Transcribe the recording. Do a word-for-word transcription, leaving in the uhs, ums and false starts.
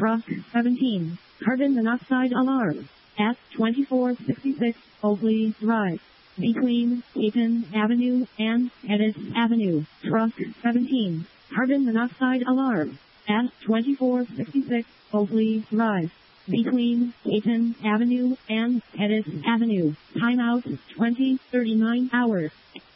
Truck seventeen, carbon monoxide alarm, at twenty-four sixty-six Oakley Drive, between Eaton Avenue and Pettis Avenue. Truck seventeen, carbon monoxide alarm, at twenty-four sixty-six Oakley Drive, between Eaton Avenue and Pettis Avenue. Timeout twenty thirty-nine hours.